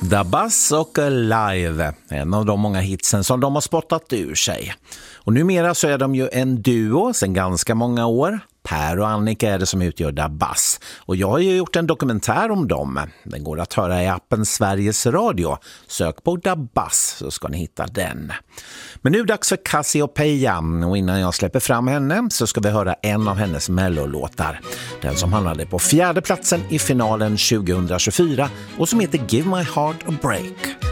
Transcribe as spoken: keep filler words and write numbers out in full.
Dabas och Live, en av de många hitsen som de har spottat ur sig. Och numera så är de ju en duo sedan ganska många år. Per och Annika är det som utgör Dabas. Och jag har ju gjort en dokumentär om dem. Den går att höra i appen Sveriges Radio. Sök på Dabas så ska ni hitta den. Men nu är det dags för Cassiopeia. Och innan jag släpper fram henne så ska vi höra en av hennes mellolåtar. Den som hamnade på fjärde platsen i finalen tjugohundratjugofyra och som heter Give My Heart a Break.